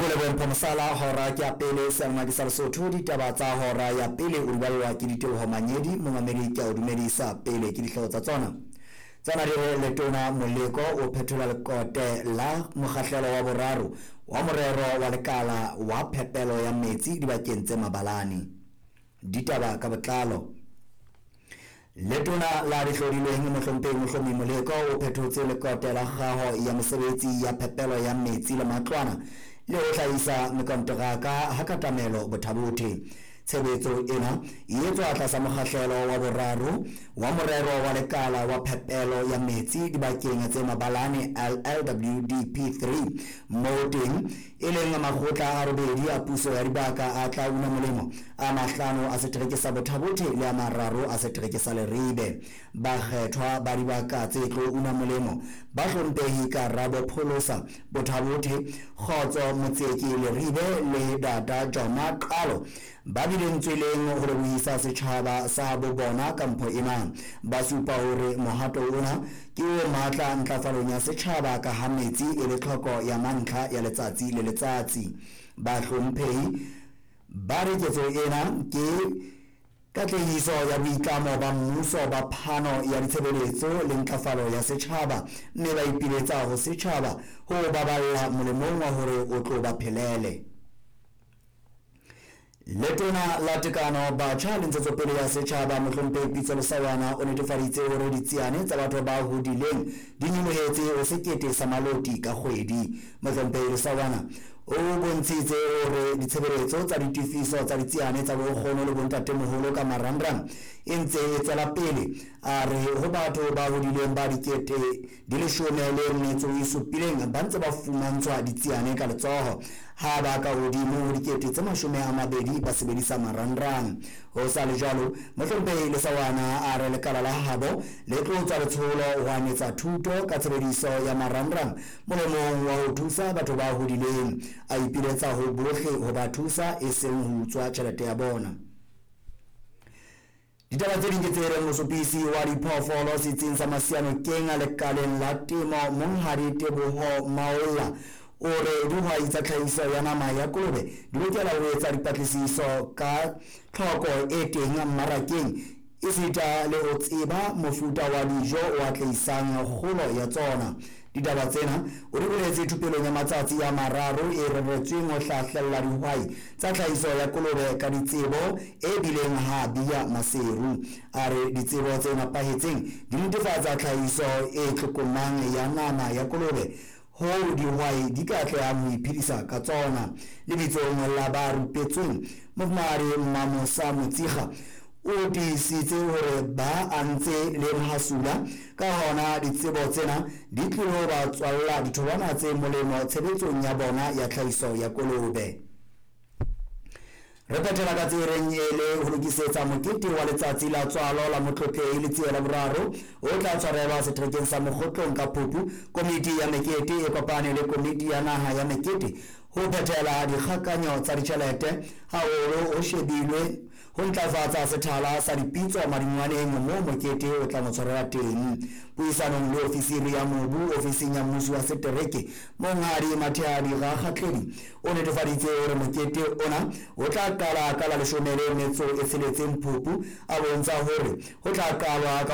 Molebong Phamsala hora ke apele Selma sa Lesotho ditaba tsa hora ya pele o ribalwa ke diteboho Manyedi mongamedi ke o dumedisa pele ke dihlao tsa tsona re letona Moleko o phetola lekote la mokgahlelo wa boraro wa morero wa lekala wa phepelo ya metsi dibakeng tse mabalane ditaba ka botlalo. Letona la dihlodilweng mohlomphehi Moleko o phetotse lekote la kgaho ya mosebetsi ya phepelo ya metsi le matlwana le ho hlahisa mekonteraka ha katamelo bothabothe. Tshebetso ena e etswa tlasa mokgahlelo wa boraro wa morero wa lekala wa phepelo ya metsi dibakeng tse mabalane LLWDP3 moo teng e leng makgotla a robedi a puso ya dibaka a tla una molemo a mahlano a setereke sa bothabothe le a mararo a setereke sa Leribe. Bakgethwa ba dibaka tse tlo una molemo ba hlomphehi Karabo Pholosa Bothabothe Khotso Motseki Leribe le Data Joma Qalo ba bileng tsweleng ho lebohisa setjhaba sa bobona kampo ena ba supa hore mohato ona ke o matla ntlafalong ya setjhaba ka ha metsi e le tlhoko ya mantlha ya letsatsi le letsatsi. Ba hlomphehi ba re ketso ena ke katlehiso ya boitlamo ba mmuso ba phano ya ditshebeletso le ntlafalo ya setjhaba mme ba ipiletsa ho setjhaba ho baballa molemong wa hore o tlo ba phelele. Letona la tekano batjha le ntshetsopele ya setjhaba mohlomphehi Pitso Lesawana o netefaditse hore ditsiane tsa batho ba hodileng di nyolohetse ho sekete sa maloti ka kgwedi. Mohlomphehi Lesawana o bontshitse hore ditshebeletso tsa ditifiso tsa ditsiane tsa bokgono le bontatemoholo ka marangrang e ntse e tswela pele a re ho batho ba hodileng ba dikete di 17 ba ntse ba fumantshwa ditsiane ka letsoho ha ba ka hodimo ho dikete tse 20 ba sebedisa marangrang. Ho sa le jwalo mohlomphehi Lesawana a re lekala la habo le tlo tswa letsholo ho anetsa thuto ka tshebediso ya marangrang molemong wa ho thusa batho ba hodileng a ipiletsa ho bohle ho ba thusa e seng ho utswa tjhelete ya bona. Ditaba tse ding tse reng mosopisi wa diphoofolo setsing sa Masiano kenga lekaleng la temo Monghadi Teboho Maolla o re dihwai tsa tlhahiso ya nama ya kolobe di lokela ho etsa dipatlisiso ka tlhoko e teng mmarakeng esita le ho tseba mofuta wa dijo wa tleisang kgolo ya tsona. Ditaba tsena o di boletse thupelong ya matsatsi ya mararo e reretsweng ho hlahlella dihwai tsa tlhahiso ya kolobe ka ditsebo e bileng ha biya maseru. A re ditsebo tse nepahetseng di netefatsa tlhahiso e tlokomang ya nama ya kolobe ho dihwai di ka tlehang ho iphedisa ka tsona. Lebitsong la ba rupetsweng Mohmari Mamosa Motsikga o tiisitse hore ba antse le mahasula ka hona ditsebo tsena di tlilo ba tswalla ditholwana tse molemo tshebetsong ya bona ya tlhahiso ya kolobe. Re phetela ka tsereng ele ho lokisetsa mokete wa letsatsi la tswalo la motlotlehi le tsiya la boraro o tla tshwarelwa seterekeng sa Mokgotlong ka Phupu. Komiti ya mekete e kopane le komiti ya naha ya mekete ho phethela dikgakanyo tsa ditjhelete haholo ho shebilwe ho ntlafatsa sethala sa dipitso madingwaneng moo mokete o tla motshwarela teng. Puisanong le ofisiri ya mobu ofising ya mmuso wa setereke Monghadi Mathehadi Rakgatledi o netefaditse hore mokete ona o tla qala ka la 16 Phupu a bontsha hore ho tla qalwa ka